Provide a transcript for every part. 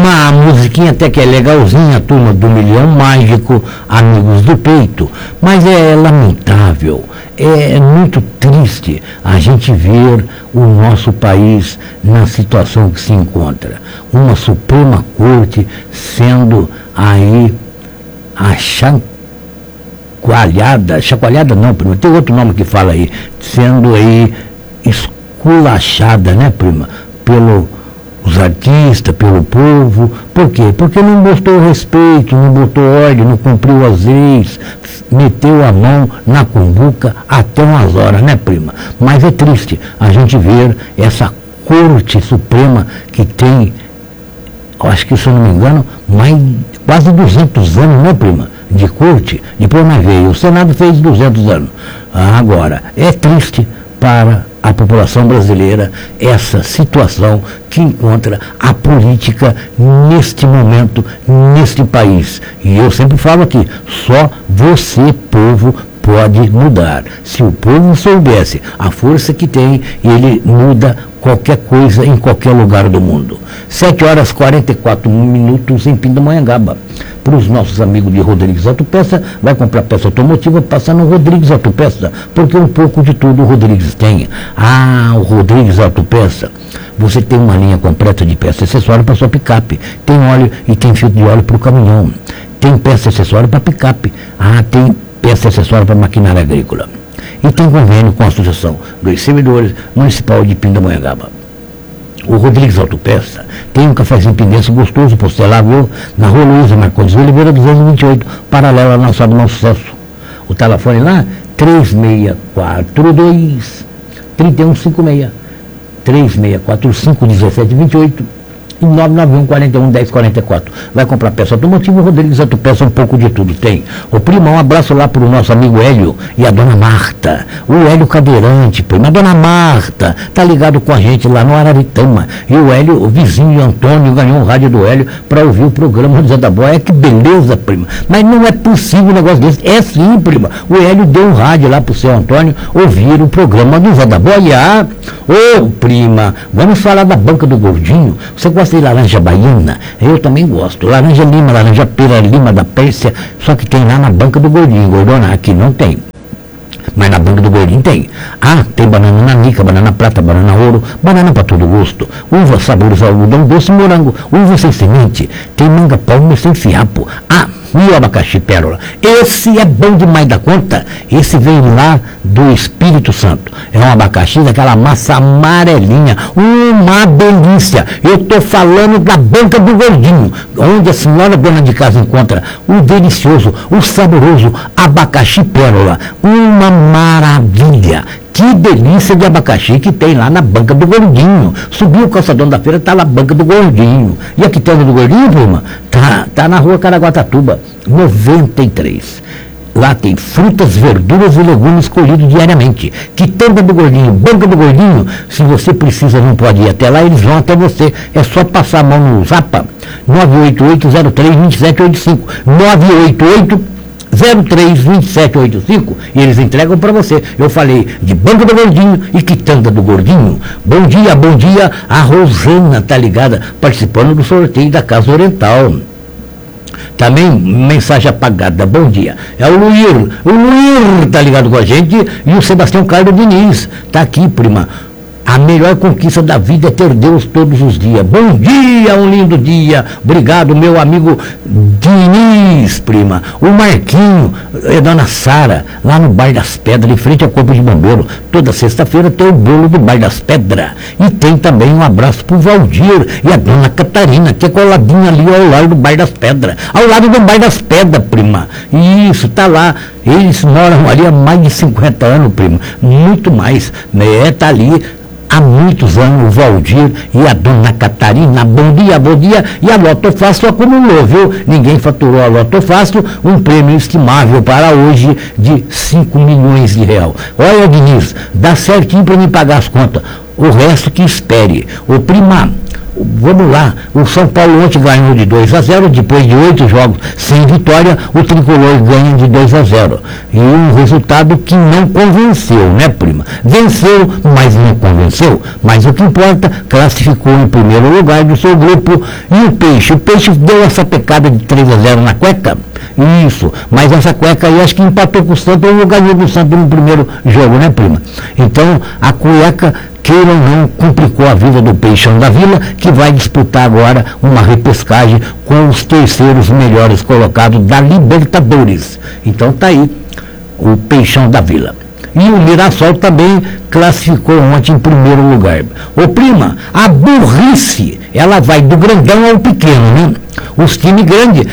Prima, a musiquinha até que é legalzinha, a turma do Milhão Mágico, Amigos do Peito, mas é lamentável, é muito triste a gente ver o nosso país na situação que se encontra. Uma Suprema Corte sendo aí chacoalhada não, prima, tem outro nome que fala aí, sendo aí esculachada, né, prima, pelos artistas, pelo povo. Por quê? Porque não botou respeito, não botou ordem, não cumpriu as leis, meteu a mão na cumbuca até umas horas, né, prima? Mas é triste a gente ver essa Corte Suprema que tem, acho que, se eu não me engano, quase 200 anos, né, prima? De corte, depois mais veio. O Senado fez 200 anos. Agora, é triste para a população brasileira essa situação que encontra a política neste momento, neste país. E eu sempre falo aqui, só você, povo, pode mudar. Se o povo soubesse a força que tem, ele muda qualquer coisa em qualquer lugar do mundo. 7h44 em Pindamonhangaba. Para os nossos amigos de Rodrigues Autopeça, vai comprar peça automotiva, passar no Rodrigues Autopeça, porque um pouco de tudo o Rodrigues tem. O Rodrigues Autopeça, você tem uma linha completa de peça acessória para sua picape. Tem óleo e tem filtro de óleo para o caminhão. Tem peça acessória para picape. Tem peça acessória para maquinária agrícola. E tem convênio com a Associação dos Servidores Municipal de Pindamonhangaba. O Rodrigues Autopeça tem um cafezinho pinense gostoso para você lá, viu? Na Rua Luiza Marcondes Oliveira 228, paralela ao nosso do Nosso Sucesso. O telefone lá, 3642-3156. 3645-1728 e 991-41-1044. Vai comprar peça automotiva, Rodrigues Autopeça, um pouco de tudo tem. Ô prima, um abraço lá para o nosso amigo Hélio e a dona Marta. O Hélio cadeirante, prima. A dona Marta tá ligado com a gente lá no Araritama. E o Hélio, o vizinho Antônio, ganhou um rádio do Hélio para ouvir o programa do Zé da Boia. Que beleza, prima. Mas não é possível um negócio desse. É sim, prima. O Hélio deu um rádio lá pro seu Antônio ouvir o programa do Zé da Boia. Ô prima, vamos falar da Banca do Gordinho. Você gosta de laranja baiana? Eu também gosto. Laranja lima, laranja pera lima da Pérsia, só que tem lá na Banca do Gordinho. Gordona, aqui não tem. Mas na Banca do Gordinho tem. Tem banana nanica, banana prata, banana ouro, banana para todo gosto. Uva sabores algodão doce, morango, uva sem semente. Tem manga palma sem fiapo. E o abacaxi pérola. Esse é bom demais da conta. Esse vem lá do Espírito Santo. É um abacaxi daquela massa amarelinha. Uma delícia. Eu estou falando da Banca do Gordinho, onde a senhora dona de casa encontra o delicioso, o saboroso abacaxi pérola. Uma maravilha. Que delícia de abacaxi que tem lá na Banca do Gordinho. Subiu o calçadão da feira, está na Banca do Gordinho. E a quitanda do Gordinho, turma, tá na Rua Caraguatatuba, 93. Lá tem frutas, verduras e legumes colhidos diariamente. Quitanda do Gordinho, Banca do Gordinho. Se você precisa, não pode ir até lá, eles vão até você. É só passar a mão no Zapa, 988-03-2785. 988-03-2785 e eles entregam para você. Eu falei de Banca do Gordinho e Quitanda do Gordinho. Bom dia, a Rosana tá ligada, participando do sorteio da Casa Oriental. Também mensagem apagada, bom dia. É o Luir tá ligado com a gente e o Sebastião Carlos Diniz tá aqui, prima. A melhor conquista da vida é ter Deus todos os dias. Bom dia, um lindo dia. Obrigado, meu amigo Diniz, prima. O Marquinho, dona Sara, lá no Bar das Pedras, em frente ao Corpo de Bombeiro. Toda sexta-feira tem o bolo do Bar das Pedras. E tem também um abraço pro Valdir e a dona Catarina, que é coladinha ali ao lado do Bar das Pedras. Ao lado do Bar das Pedras, prima. Isso, tá lá. Eles moram ali há mais de 50 anos, prima. Muito mais, né? Tá ali há muitos anos, o Valdir e a dona Catarina. Bom dia. E a Loto Fácil acumulou, viu? Ninguém faturou a Loto Fácil, um prêmio estimável para hoje de 5 milhões de reais. Olha, Diniz, dá certinho para me pagar as contas. O resto que espere. Ô, prima, Vamos lá, o São Paulo ontem ganhou de 2-0, depois de 8 jogos sem vitória, o Tricolor ganha de 2-0. E um resultado que não convenceu, né, prima? Venceu, mas não convenceu. Mas o que importa, classificou em primeiro lugar do seu grupo. E o Peixe deu essa pecada de 3-0 na cueca. Isso, mas essa cueca aí acho que empatou com o Santos ou ganhou do Santos no primeiro jogo, né, prima? Então, a cueca, queira ou não, complicou a vida do Peixão da Vila, que vai disputar agora uma repescagem com os terceiros melhores colocados da Libertadores. Então tá aí o Peixão da Vila. E o Mirassol também classificou ontem em primeiro lugar. Ô prima, a burrice, ela vai do grandão ao pequeno, né? Os times grandes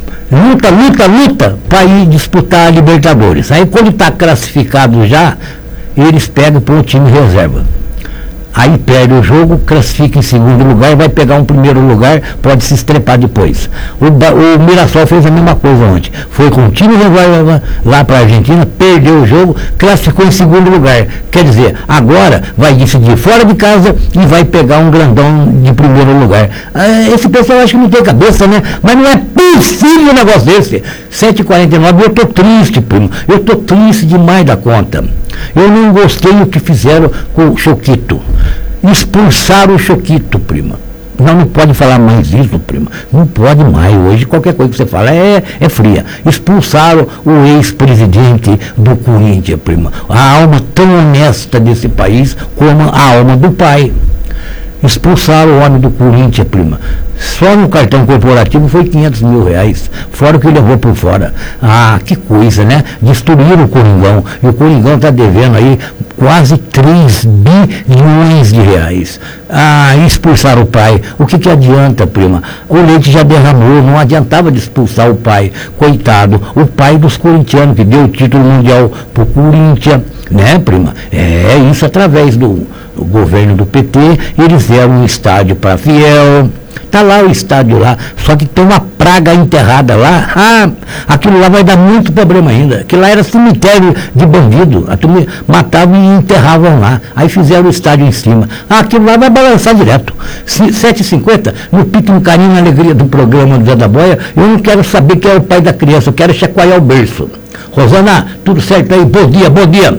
luta para ir disputar a Libertadores. Aí quando está classificado já, eles pegam para o time reserva. Aí perde o jogo, classifica em segundo lugar, vai pegar um primeiro lugar, pode se estrepar depois. O Mirassol fez a mesma coisa ontem. Foi com o time reserva lá para a Argentina, perdeu o jogo, classificou em segundo lugar. Quer dizer, agora vai decidir fora de casa e vai pegar um grandão de primeiro lugar. Esse pessoal acho que não tem cabeça, né? Mas não é possível um negócio desse. 7h49, eu estou triste, primo. Eu estou triste demais da conta. Eu não gostei do que fizeram com o Choquito. Expulsaram o Choquito, prima. Não pode falar mais isso, prima. Não pode mais. Hoje qualquer coisa que você fala é fria. Expulsaram o ex-presidente do Corinthians, prima. A alma tão honesta desse país como a alma do pai. Expulsaram o homem do Corinthians, prima. Só no cartão corporativo foi R$500 mil, fora o que levou por fora. Ah, que coisa, né? Destruíram o Coringão. E o Coringão está devendo aí quase 3 bilhões de reais. Ah, expulsaram o pai. O que adianta, prima? O leite já derramou, não adiantava de expulsar o pai. Coitado, o pai dos corintianos, que deu o título mundial pro Corinthians, né, prima? É isso através do governo do PT, eles deram um estádio para Fiel. Está lá o estádio lá, só que tem uma praga enterrada lá. Aquilo lá vai dar muito problema ainda. Aquilo lá era cemitério de bandido. A turma matavam e enterravam lá. Aí fizeram o estádio em cima. Aquilo lá vai balançar direto. 7h50, no pique, no carinho, na alegria do programa do Zé da Boia, eu não quero saber quem é o pai da criança, eu quero chacoalhar o berço. Rosana, tudo certo aí? Bom dia, bom dia.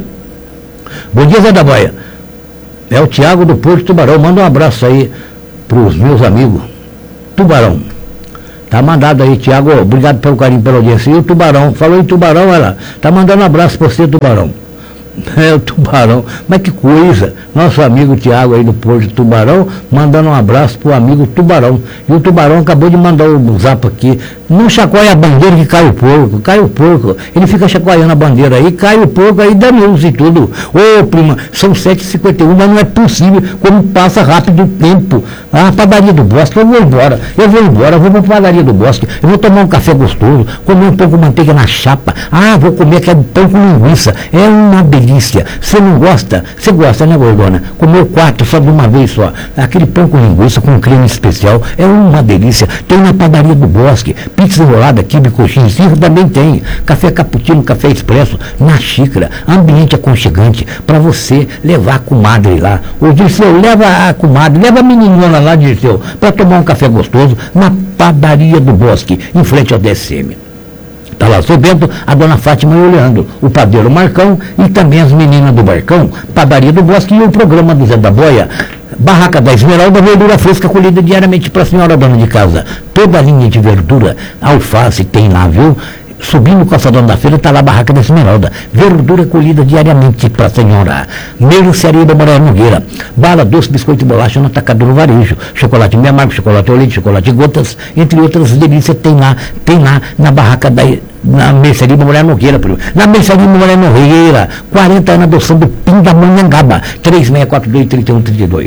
Bom dia, Zé da Boia. É o Tiago do Porto Tubarão. Manda um abraço aí para os meus amigos. Tubarão. Tá mandado aí, Tiago. Obrigado pelo carinho, pela audiência. E o Tubarão, falou em Tubarão, olha lá. Tá mandando um abraço para você, Tubarão. É o Tubarão. Mas que coisa. Nosso amigo Tiago aí do Porto Tubarão, mandando um abraço pro amigo Tubarão. E o Tubarão acabou de mandar o zap aqui. Não chacoalha a bandeira que cai o porco. Cai o porco. Ele fica chacoalhando a bandeira aí, cai o porco aí, danou-se e tudo. Ô, prima, são 7h51, mas não é possível como passa rápido o tempo. A padaria do Bosque, eu vou embora, eu vou para a padaria do Bosque, eu vou tomar um café gostoso, comer um pão com manteiga na chapa. Vou comer aquele pão com linguiça. É uma delícia. Você não gosta? Você gosta, né, gordona? Comer 4 só de uma vez só. Aquele pão com linguiça, com creme especial, é uma delícia. Tem na padaria do Bosque. Pizza enrolada, quibe, coxinha, cirro também tem. Café cappuccino, café expresso, na xícara. Ambiente aconchegante para você levar a comadre lá. Ô, Dirceu, leva a comadre, leva a meninona lá, Dirceu, para tomar um café gostoso na padaria do Bosque, em frente ao DSM. Está lá subindo a dona Fátima e o Leandro, o padeiro Marcão e também as meninas do Barcão, padaria do Bosque e o programa do Zé da Boia. Barraca da Esmeralda, verdura fresca colhida diariamente para a senhora dona de casa. Toda a linha de verdura, alface tem lá, viu? Subindo o calçadão da feira, está lá a Barraca da Esmeralda. Verdura colhida diariamente para a senhora. Mercearia da Moraes Nogueira. Bala, doce, biscoito e bolacha no atacado no varejo. Chocolate meia amargo, chocolate ao leite, chocolate gotas, entre outras delícias, tem lá na Barraca na Mercearia da Moraes Nogueira. Na Mercearia da Moraes Nogueira, 40 anos adoção do Pindamonhangaba. 3642-3132.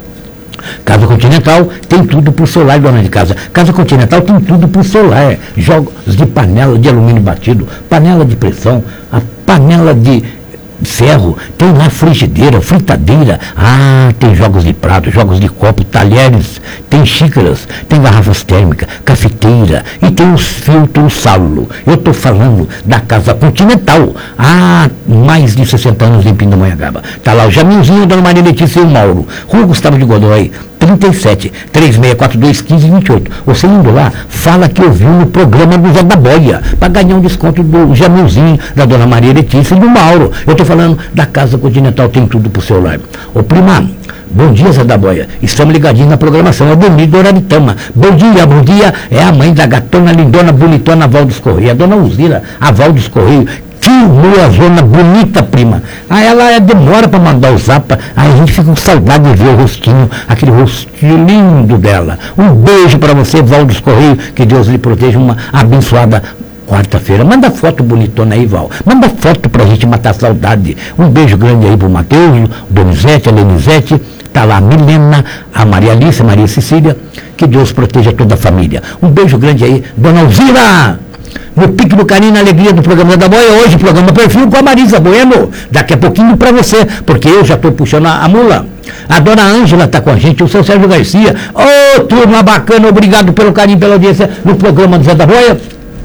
Casa Continental tem tudo para o seu lar, dona de casa. Casa Continental tem tudo para o seu lar. Jogos de panela de alumínio batido, panela de pressão, a panela de ferro, tem lá frigideira, fritadeira, tem jogos de prato, jogos de copo, talheres, tem xícaras, tem garrafas térmicas, cafeteira e tem os filtros Saulo. Eu estou falando da Casa Continental, há mais de 60 anos em Pindamonhangaba. Está lá o Jaminzinho, a dona Maria Letícia e o Mauro. Rua Gustavo de Godoy, 37, 3642-1528. Você indo lá, fala que ouviu no programa do Zé da Boia, para ganhar um desconto do Jamilzinho, da dona Maria Letícia e do Mauro. Eu estou falando da Casa Continental, tem tudo pro seu lar. Ô prima, bom dia, Zé da Boia. Estamos ligadinhos na programação. É Bonito do Oraritama. Bom dia. É a mãe da gatona lindona, bonitona, Val dos Correios. A dona Uzira, a Val dos Correios. Que boa zona bonita, prima. Aí ela demora para mandar o zap. Aí a gente fica com saudade de ver o rostinho, aquele rostinho lindo dela. Um beijo para você, Val dos Correios. Que Deus lhe proteja. Uma abençoada quarta-feira. Manda foto bonitona aí, Val. Manda foto pra gente matar a saudade. Um beijo grande aí pro Matheus, Donizete, a Lenizete. Tá lá a Milena, a Maria Alice, a Maria Cecília. Que Deus proteja toda a família. Um beijo grande aí, dona Alzira. No Pique do Carinho, na alegria do programa da Boia, hoje programa Perfil com a Marisa Bueno. Daqui a pouquinho para você, porque eu já estou puxando a mula. A dona Ângela está com a gente, o seu Sérgio Garcia. Ô, turma bacana, obrigado pelo carinho, pela audiência no programa do Zé da Boia.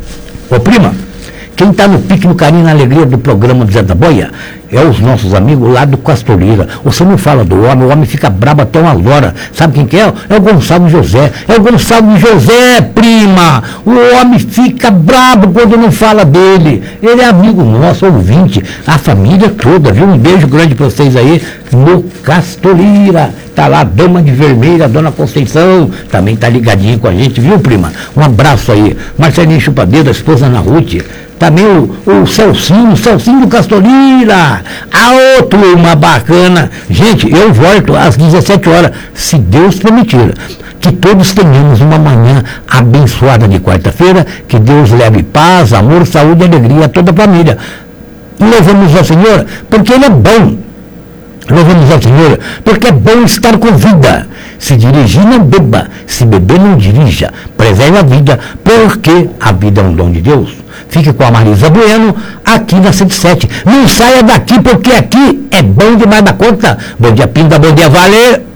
Ô, prima, quem está no Pique do Carinho, na alegria do programa do Zé da Boia, é os nossos amigos lá do Castoleira. Você não fala do homem, o homem fica brabo até uma hora. Sabe quem que é? É o Gonçalo José. É o Gonçalo José, prima. O homem fica brabo quando não fala dele. Ele é amigo nosso, ouvinte. A família toda, viu? Um beijo grande para vocês aí no Castoleira. Tá lá a Dama de Vermelho, a Dona Conceição, também tá ligadinho com a gente, viu, prima? Um abraço aí. Marcelinho Chupadeiro, a esposa Ana Ruth. Também o Celcinho do Castoleira. A outra turma bacana. Gente, eu volto às 17 horas, se Deus permitir. Que todos tenhamos uma manhã abençoada de quarta-feira. Que Deus leve paz, amor, saúde e alegria a toda a família. Louvamos ao Senhor, porque Ele é bom. Louvamos ao Senhor, porque é bom estar com vida. Se dirigir, não beba. Se beber, não dirija. Preserve a vida, porque a vida é um dom de Deus. Fique com a Marisa Bueno, aqui na 107. Não saia daqui, porque aqui é bom demais da conta. Bom dia, Pinda. Bom dia, Valer.